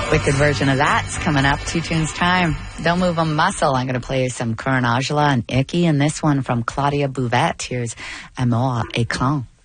Wicked version of that's coming up. 2 tunes time. Don't Move a Muscle. I'm going to play you some Karan Aujla and Icky, and this one from Claudia Bouvette. Here's Amour Écran.